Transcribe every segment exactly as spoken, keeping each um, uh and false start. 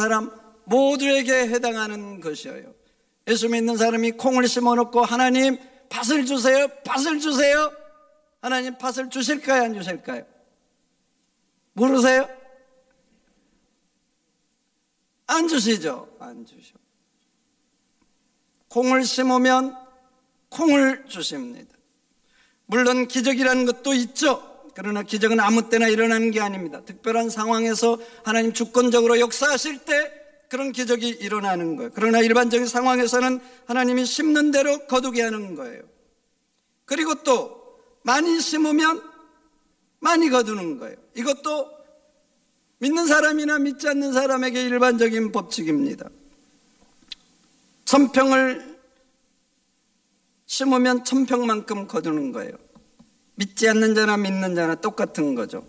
사람 모두에게 해당하는 것이에요. 예수 믿는 사람이 콩을 심어놓고 하나님 밭을 주세요, 밭을 주세요. 하나님 밭을 주실까요, 안 주실까요? 모르세요? 안 주시죠. 안 주셔. 콩을 심으면 콩을 주십니다. 물론 기적이라는 것도 있죠. 그러나 기적은 아무 때나 일어나는 게 아닙니다. 특별한 상황에서 하나님 주권적으로 역사하실 때 그런 기적이 일어나는 거예요. 그러나 일반적인 상황에서는 하나님이 심는 대로 거두게 하는 거예요. 그리고 또 많이 심으면 많이 거두는 거예요. 이것도 믿는 사람이나 믿지 않는 사람에게 일반적인 법칙입니다. 천평을 심으면 천평만큼 거두는 거예요. 믿지 않는 자나 믿는 자나 똑같은 거죠.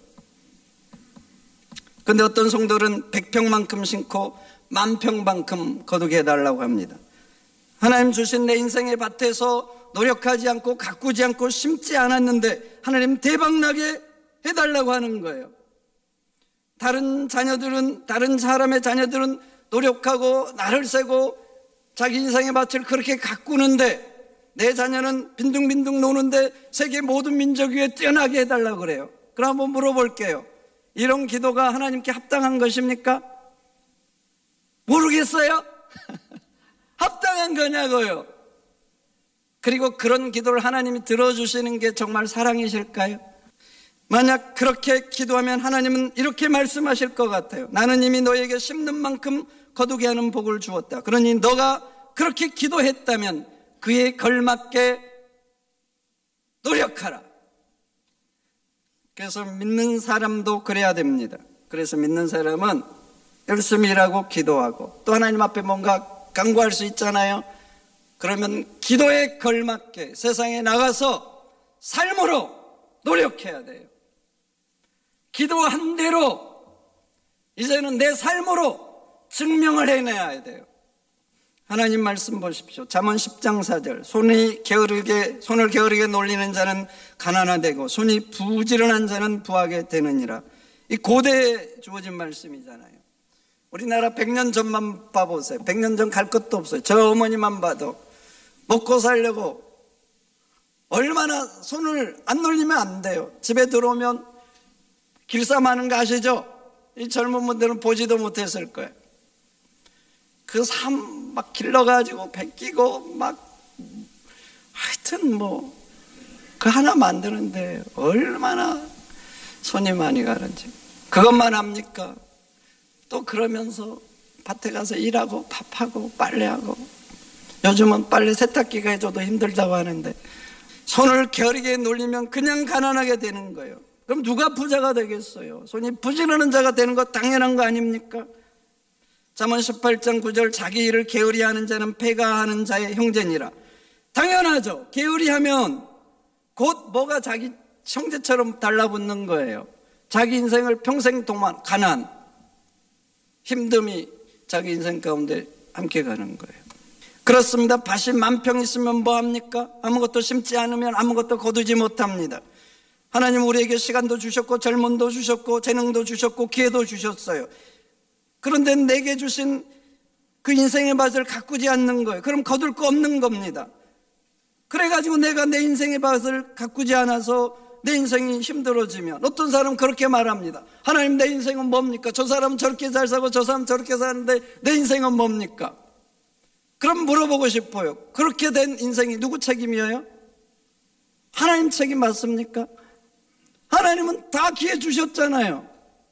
그런데 어떤 성도들은 백평만큼 심고 만평만큼 거두게 해달라고 합니다. 하나님 주신 내 인생의 밭에서 노력하지 않고 가꾸지 않고 심지 않았는데 하나님 대박나게 해달라고 하는 거예요. 다른 자녀들은, 다른 사람의 자녀들은 노력하고 날을 새고 자기 인생의 밭을 그렇게 가꾸는데 내 자녀는 빈둥빈둥 노는데 세계 모든 민족 위에 뛰어나게 해달라고 그래요. 그럼 한번 물어볼게요. 이런 기도가 하나님께 합당한 것입니까? 모르겠어요? 합당한 거냐고요. 그리고 그런 기도를 하나님이 들어주시는 게 정말 사랑이실까요? 만약 그렇게 기도하면 하나님은 이렇게 말씀하실 것 같아요. 나는 이미 너에게 심는 만큼 거두게 하는 복을 주었다. 그러니 너가 그렇게 기도했다면 그에 걸맞게 노력하라. 그래서 믿는 사람도 그래야 됩니다. 그래서 믿는 사람은 열심히 일하고 기도하고 또 하나님 앞에 뭔가 간구할 수 있잖아요. 그러면 기도에 걸맞게 세상에 나가서 삶으로 노력해야 돼요. 기도한 대로 이제는 내 삶으로 증명을 해내야 돼요. 하나님 말씀 보십시오. 잠언 십 장 사 절. 손이 게으르게, 손을 게으르게 놀리는 자는 가난하되고 손이 부지런한 자는 부하게 되느니라. 이 고대에 주어진 말씀이잖아요. 우리나라 백 년 전만 봐보세요. 백 년 전 갈 것도 없어요. 저 어머니만 봐도 먹고 살려고 얼마나 손을 안 놀리면 안 돼요. 집에 들어오면 길쌈하는 거 아시죠? 이 젊은 분들은 보지도 못했을 거예요. 그 삶 막 길러가지고 베끼고 막 하여튼 뭐 그 하나 만드는데 얼마나 손이 많이 가는지. 그것만 합니까? 또 그러면서 밭에 가서 일하고 밥하고 빨래하고, 요즘은 빨래 세탁기가 해줘도 힘들다고 하는데 손을 게으르게 놀리면 그냥 가난하게 되는 거예요. 그럼 누가 부자가 되겠어요? 손이 부지런한 자가 되는 거 당연한 거 아닙니까? 잠언 십팔 장 구 절. 자기 일을 게으리하는 자는 패가하는 자의 형제니라. 당연하죠. 게으리하면 곧 뭐가 자기 형제처럼 달라붙는 거예요. 자기 인생을 평생 동안 가난, 힘듦이 자기 인생 가운데 함께 가는 거예요. 그렇습니다. 밭이 만평 있으면 뭐합니까? 아무것도 심지 않으면 아무것도 거두지 못합니다. 하나님 우리에게 시간도 주셨고 젊음도 주셨고 재능도 주셨고 기회도 주셨어요. 그런데 내게 주신 그 인생의 밭을 가꾸지 않는 거예요. 그럼 거둘 거 없는 겁니다. 그래가지고 내가 내 인생의 밭을 가꾸지 않아서 내 인생이 힘들어지면 어떤 사람은 그렇게 말합니다. 하나님 내 인생은 뭡니까? 저 사람은 저렇게 잘 사고 저 사람은 저렇게 사는데 내 인생은 뭡니까? 그럼 물어보고 싶어요. 그렇게 된 인생이 누구 책임이에요? 하나님 책임 맞습니까? 하나님은 다 기회 주셨잖아요.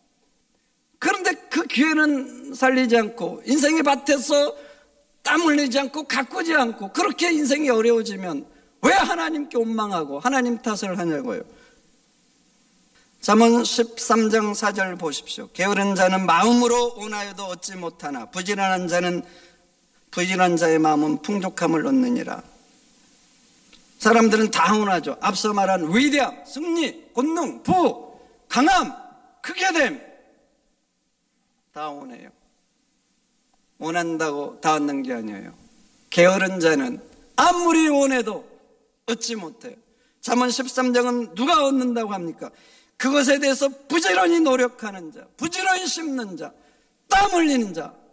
그런데 그 기회는 살리지 않고 인생의 밭에서 땀 흘리지 않고 가꾸지 않고 그렇게 인생이 어려워지면 왜 하나님께 원망하고 하나님 탓을 하냐고요. 잠언 십삼 장 사 절 보십시오. 게으른 자는 마음으로 원하여도 얻지 못하나 부지런한 자는 부지런한 자의 마음은 풍족함을 얻느니라. 사람들은 다 원하죠. 앞서 말한 위대함, 승리, 권능, 부, 강함, 크게 됨 다 원해요. 원한다고 다 얻는 게 아니에요. 게으른 자는 아무리 원해도 얻지 못해요. 잠언 십삼 장은 누가 얻는다고 합니까? 그것에 대해서 부지런히 노력하는 자, 부지런히 심는 자, 땀 흘리는 자,